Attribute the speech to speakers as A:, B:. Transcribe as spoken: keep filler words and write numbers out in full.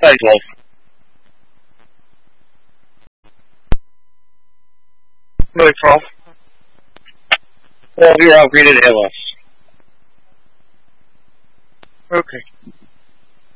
A: Thanks, Wolf. Really, Prof? Well, you're upgraded to L S. Okay.